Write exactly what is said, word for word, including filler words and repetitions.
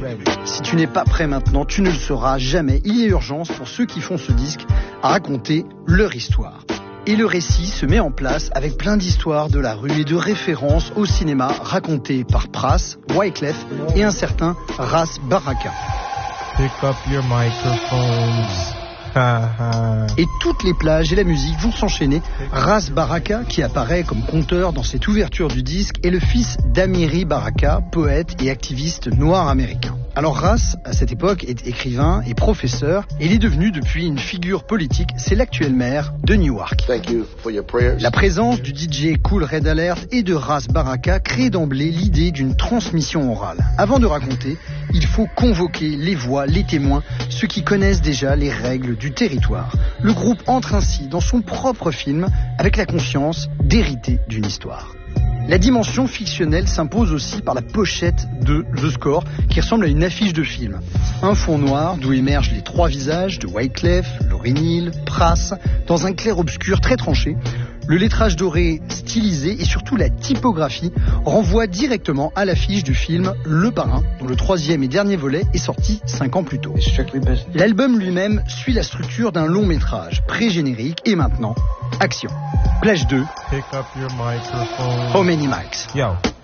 Si tu n'es pas prêt maintenant, tu ne le seras jamais. Il y a urgence pour ceux qui font ce disque à raconter leur histoire. Et le récit se met en place avec plein d'histoires de la rue et de références au cinéma racontées par Pras, Wyclef et un certain Ras Baraka. Pick up your microphones. Et toutes les plages et la musique vont s'enchaîner. Ras Baraka, qui apparaît comme conteur dans cette ouverture du disque, est le fils d'Amiri Baraka, poète et activiste noir américain. Alors Ras, à cette époque, est écrivain et professeur. Et il est devenu depuis une figure politique. C'est l'actuel maire de Newark. La présence du D J Cool Red Alert et de Ras Baraka crée d'emblée l'idée d'une transmission orale. Avant de raconter, il faut convoquer les voix, les témoins, ceux qui connaissent déjà les règles du territoire. Le groupe entre ainsi dans son propre film avec la conscience d'hériter d'une histoire. La dimension fictionnelle s'impose aussi par la pochette de The Score, qui ressemble à une affiche de film. Un fond noir d'où émergent les trois visages de Wyclef, Lauryn Hill, Pras, dans un clair-obscur très tranché. Le lettrage doré stylisé et surtout la typographie renvoient directement à l'affiche du film Le Parrain, dont le troisième et dernier volet est sorti cinq ans plus tôt. L'album lui-même suit la structure d'un long métrage, pré-générique et maintenant, action. Plage deux. Pick up your microphone. How many mics? Yo.